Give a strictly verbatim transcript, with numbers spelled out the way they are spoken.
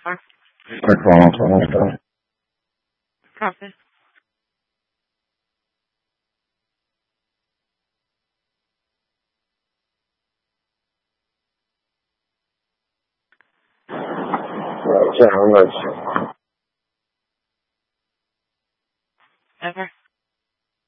far? Like on, something like that. Copy. Right, yeah, I'm not sure. Ever.